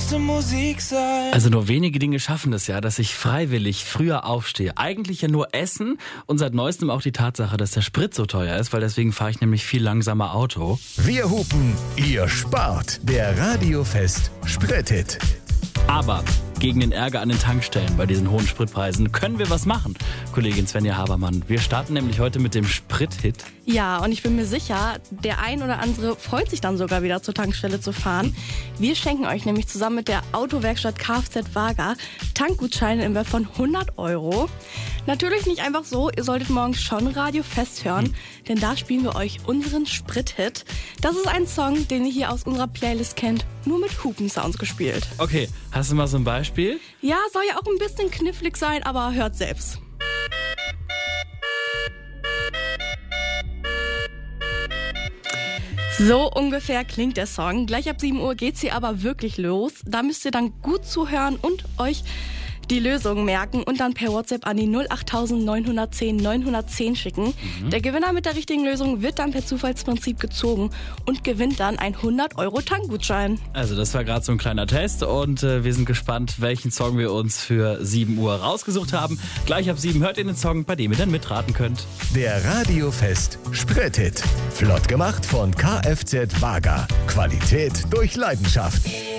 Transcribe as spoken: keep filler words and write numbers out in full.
beste Musik sein. Also nur wenige Dinge schaffen es ja, dass ich freiwillig früher aufstehe. Eigentlich ja nur Essen und seit neuestem auch die Tatsache, dass der Sprit so teuer ist, weil deswegen fahre ich nämlich viel langsamer Auto. Wir hupen, ihr spart. Der Radiofest Sprit-Hit. Aber gegen den Ärger an den Tankstellen bei diesen hohen Spritpreisen können wir was machen, Kollegin Svenja Habermann. Wir starten nämlich heute mit dem Sprit-Hit. Ja, und ich bin mir sicher, der ein oder andere freut sich dann sogar wieder zur Tankstelle zu fahren. Wir schenken euch nämlich zusammen mit der Autowerkstatt Kfz Waga Tankgutscheine im Wert von hundert Euro. Natürlich nicht einfach so, ihr solltet morgens schon Radio Fest hören, denn da spielen wir euch unseren Sprit-Hit. Das ist ein Song, den ihr hier aus unserer Playlist kennt, nur mit Hupen-Sounds gespielt. Okay, hast du mal so ein Beispiel? Ja, soll ja auch ein bisschen knifflig sein, aber hört selbst. So ungefähr klingt der Song. Gleich ab sieben Uhr geht's hier aber wirklich los. Da müsst ihr dann gut zuhören und euch die Lösung merken und dann per WhatsApp an die null acht neun eins null neun neun eins null schicken. Mhm. Der Gewinner mit der richtigen Lösung wird dann per Zufallsprinzip gezogen und gewinnt dann einen hundert Euro Tankgutschein. Also das war gerade so ein kleiner Test und äh, wir sind gespannt, welchen Song wir uns für sieben Uhr rausgesucht haben. Gleich ab sieben hört ihr den Song, bei dem ihr dann mitraten könnt. Der Radiofest Sprit-Hit. Flott gemacht von Kfz Waga. Qualität durch Leidenschaft.